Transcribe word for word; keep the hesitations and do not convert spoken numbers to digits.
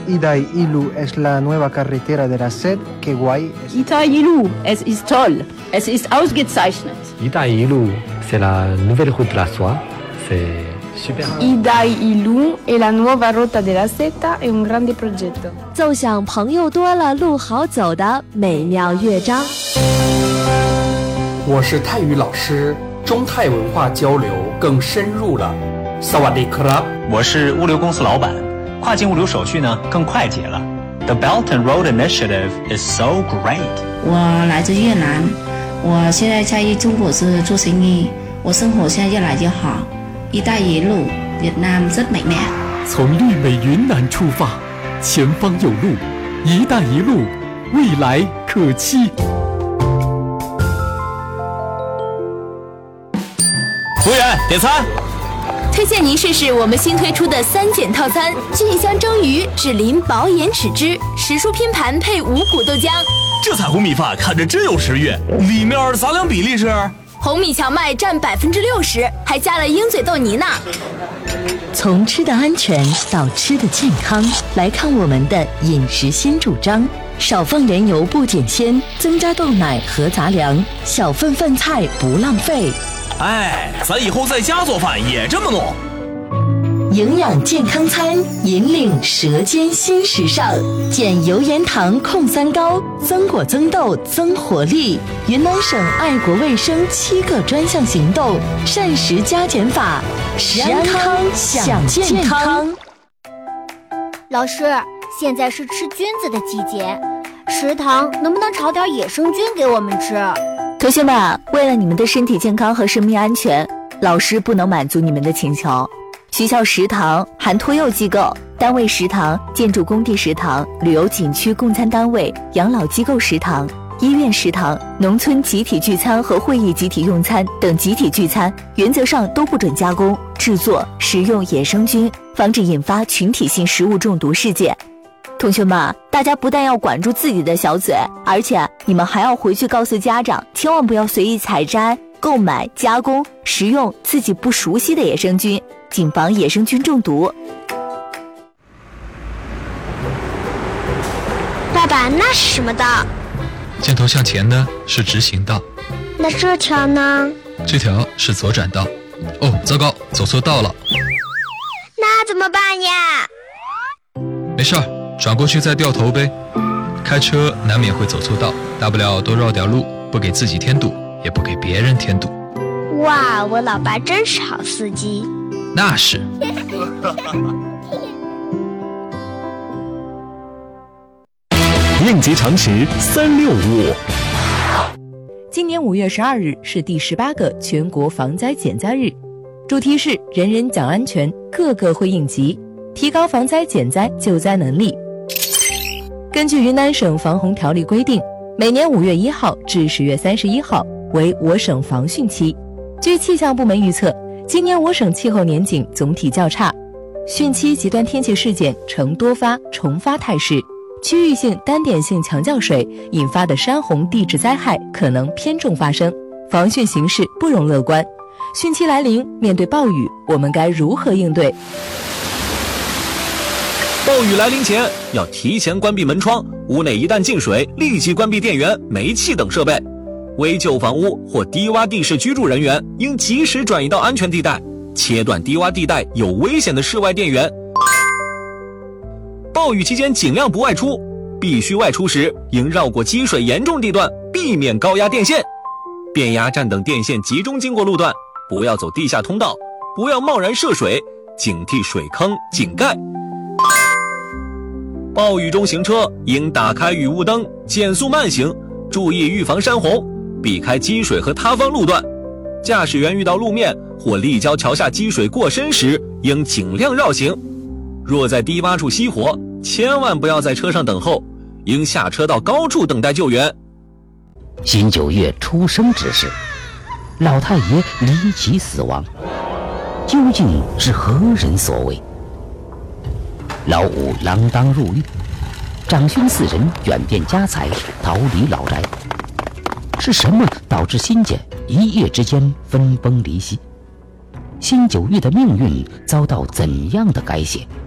Iday Ilu es la nueva carretera de la sed. Qué guay. Iday Ilu, es ist toll. Es ist ausgezeichnet. Iday Ilu, c'est la nouvelle route de la soie. C'est super. Iday Ilu è la nuova rotta della seta è un grande progetto. 奏响朋友多了路好走的美妙乐章。 我是泰语老师，中泰文化交流更深入了。萨瓦迪克拉， 我是物流公司老板，跨境物流手续呢更快捷了。The Belt and Road Initiative is so great。 我来自越南，我现在在中国是做生意，我生活现在越来越好。一带一路，越南rất mạnh mẽ。 从绿美云南出发，前方有路，一带一路，未来可期。 服务员，点餐。 推荐您试试我们新推出的三件套餐：菌香蒸鱼、脂淋薄盐豉汁、时蔬拼盘配五谷豆浆。 这彩虹米饭看着真有食欲，里面杂粮比例是？ 红米荞麦占百分之六十，还加了鹰嘴豆泥呢。 从吃的安全到吃的健康，来看我们的饮食新主张：少放原油不减鲜，增加豆奶和杂粮，小份饭菜不浪费。 哎，咱以后在家做饭也这么弄。 营养健康餐，引领舌尖新时尚，减油盐糖控三高，增果增豆增活力。云南省爱国卫生七个专项行动，膳食加减法，食安康享健康。 老师，现在是吃菌子的季节，食堂能不能炒点野生菌给我们吃？ 同学们，为了你们的身体健康和生命安全，老师不能满足你们的请求。学校食堂含托幼机构、单位食堂、建筑工地食堂、旅游景区供餐单位、养老机构食堂、医院食堂、农村集体聚餐和会议集体用餐等集体聚餐，原则上都不准加工、制作、食用野生菌，防止引发群体性食物中毒事件。同学们，大家不但要管住自己的小嘴，而且你们还要回去告诉家长，千万不要随意采摘、购买、加工、食用自己不熟悉的野生菌，谨防野生菌中毒。 爸爸，那是什么道？ 箭头向前的是直行道。 那这条呢？ 这条是左转道。哦，糟糕，走错道了。 那怎么办呀？ 没事儿，转过去再掉头呗。开车难免会走错道，大不了多绕点路，不给自己添堵，也不给别人添堵。 哇，我老爸真是好司机。 那是。 应急常识三六五。 今年五月十二日是第十八个全国防灾减灾日，主题是人人讲安全，个个会应急，提高防灾减灾救灾能力。根据云南省防洪条例规定，每年五月一号至十月三十一号为我省防汛期。据气象部门预测，今年我省气候年景总体较差，汛期极端天气事件呈多发重发态势，区域性单点性强降水引发的山洪地质灾害可能偏重发生，防汛形势不容乐观。汛期来临，面对暴雨，我们该如何应对？ 暴雨来临前，要提前关闭门窗，屋内一旦进水，立即关闭电源、煤气等设备。危旧房屋或低洼地势居住人员应及时转移到安全地带，切断低洼地带有危险的室外电源。暴雨期间尽量不外出，必须外出时应绕过积水严重地段，避免高压电线。变压站等电线集中经过路段，不要走地下通道，不要贸然涉水，警惕水坑、井盖。暴雨中行车应打开雨雾灯，减速慢行，注意预防山洪，避开积水和塌方路段。驾驶员遇到路面或立交桥下积水过深时，应尽量绕行。若在低洼处熄火，千万不要在车上等候，应下车到高处等待救援。 辛九月出生之时，老太爷离奇死亡，究竟是何人所为？老五锒铛入狱，长兄四人远遍家财，逃离老宅。是什么导致辛家一夜之间分崩离析？辛九月的命运遭到怎样的改写？